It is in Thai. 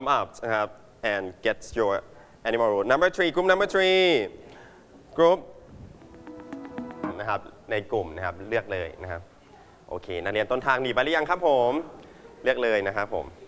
up นะครับ and get your animal rule number 3 group number 3 group นะครับในกลุ่มนะครับเลือกเลยนะครับโอเคนักเรียนต้นทางหนีไปหรือยังครับผมเลือกเลยนะครับผม